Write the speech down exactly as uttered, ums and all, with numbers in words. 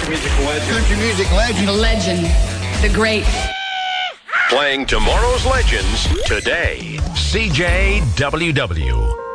country music legend. Country music legend. The legend. The great. Playing tomorrow's legends today. C J W W.